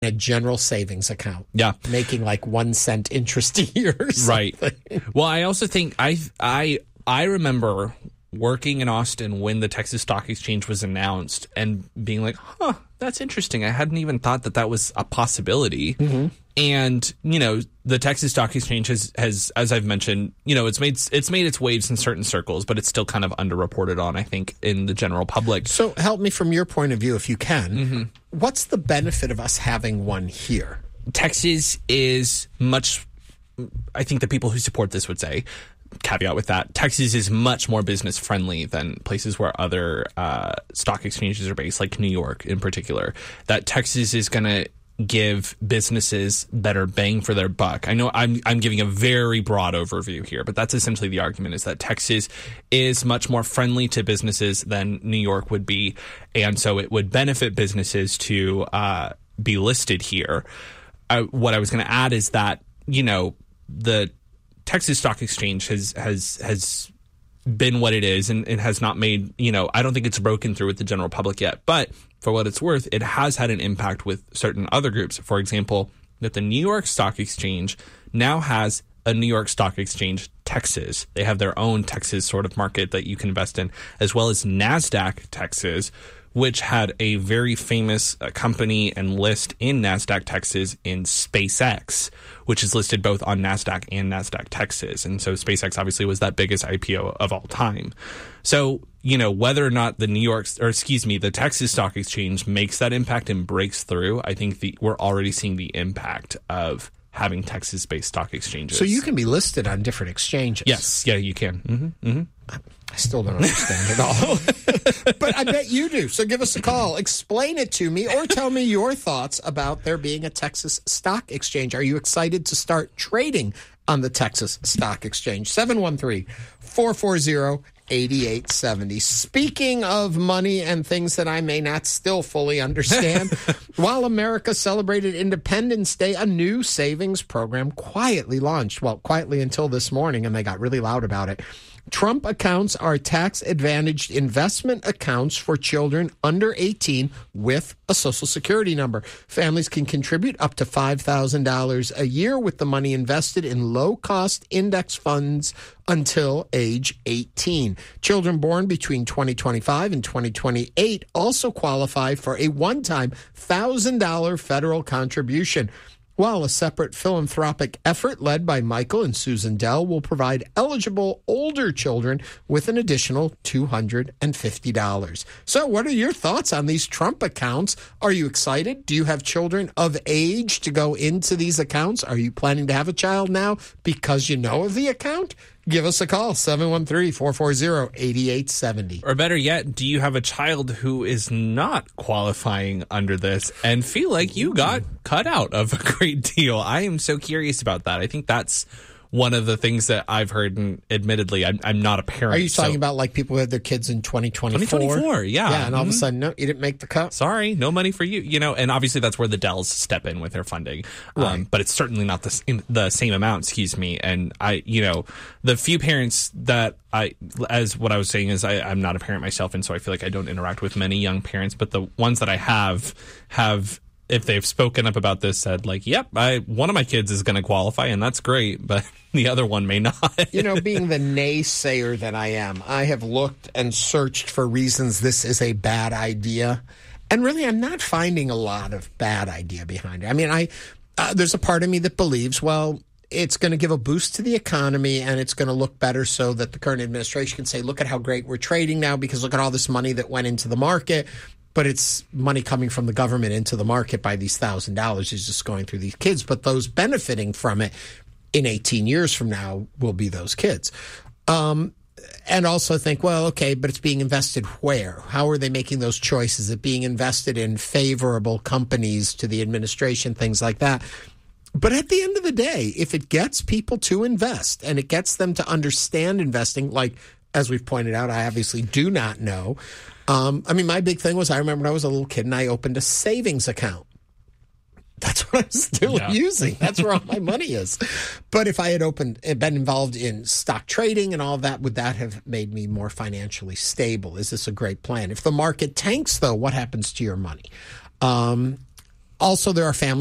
a general savings account. Yeah. Making like 1 cent interest a year or something. Right. Well, I also think I remember working in Austin when the Texas Stock Exchange was announced and being like, that's interesting. I hadn't even thought that was a possibility. Mm-hmm. And, the Texas Stock Exchange has, as I've mentioned, it's made its waves in certain circles, but it's still kind of underreported on, I think, in the general public. So help me from your point of view, if you can. Mm-hmm. What's the benefit of us having one here? Texas is much, I think the people who support this would say, caveat with that, Texas is much more business friendly than places where other stock exchanges are based, like New York in particular. That Texas is going to give businesses better bang for their buck. I know I'm giving a very broad overview here, but that's essentially the argument, is that Texas is much more friendly to businesses than New York would be, and so it would benefit businesses to be listed here. What I was going to add is that, the Texas Stock Exchange has been what it is, and it has not made, I don't think it's broken through with the general public yet. But for what it's worth, it has had an impact with certain other groups. For example, that the New York Stock Exchange now has a New York Stock Exchange Texas. They have their own Texas sort of market that you can invest in, as well as NASDAQ Texas, which had a very famous company and list in NASDAQ Texas in SpaceX, which is listed both on NASDAQ and NASDAQ Texas. And so SpaceX obviously was that biggest IPO of all time. So, whether or not the Texas Stock Exchange makes that impact and breaks through, I think we're already seeing the impact of having Texas-based stock exchanges. So you can be listed on different exchanges. Yes. Yeah, you can. Mm-hmm. Mm-hmm. I still don't understand it all. But I bet you do. So give us a call. Explain it to me, or tell me your thoughts about there being a Texas Stock Exchange. Are you excited to start trading on the Texas Stock Exchange? 713-440-8870. Speaking of money and things that I may not still fully understand, while America celebrated Independence Day, a new savings program quietly launched. Well, quietly until this morning, and they got really loud about it. Trump accounts are tax-advantaged investment accounts for children under 18 with a Social Security number. Families can contribute up to $5,000 a year with the money invested in low-cost index funds until age 18. Children born between 2025 and 2028 also qualify for a one-time $1,000 federal contribution, while a separate philanthropic effort led by Michael and Susan Dell will provide eligible older children with an additional $250. So what are your thoughts on these Trump accounts? Are you excited? Do you have children of age to go into these accounts? Are you planning to have a child now because you know of the account? Give us a call, 713-440-8870. Or better yet, do you have a child who is not qualifying under this and feel like you got cut out of a great deal? I am so curious about that. I think that's one of the things that I've heard, and admittedly, I'm not a parent. Are you talking about like people who had their kids in 2024? 2024, yeah. Yeah, and all of a sudden, no, you didn't make the cut? Sorry, no money for you. And obviously that's where the Dells step in with their funding. Right. But it's certainly not the same amount, And the few parents that as what I was saying is I'm not a parent myself, and so I feel like I don't interact with many young parents, but the ones that I have, if they've spoken up about this, said like, yep, one of my kids is going to qualify, and that's great, but the other one may not. Being the naysayer that I am, I have looked and searched for reasons this is a bad idea. And really, I'm not finding a lot of bad idea behind it. I mean, there's a part of me that believes, well, it's going to give a boost to the economy, and it's going to look better so that the current administration can say, look at how great we're trading now, because look at all this money that went into the market. But it's money coming from the government into the market by these $1,000 is just going through these kids. But those benefiting from it in 18 years from now will be those kids. And also think, well, okay, but it's being invested where? How are they making those choices? Is it being invested in favorable companies to the administration, things like that? But at the end of the day, if it gets people to invest and it gets them to understand investing, like, as we've pointed out, I obviously do not know. My big thing was, I remember when I was a little kid and I opened a savings account. That's what I'm still using. That's where all my money is. But if I had been involved in stock trading and all of that, would that have made me more financially stable? Is this a great plan? If the market tanks, though, what happens to your money? Also, there are families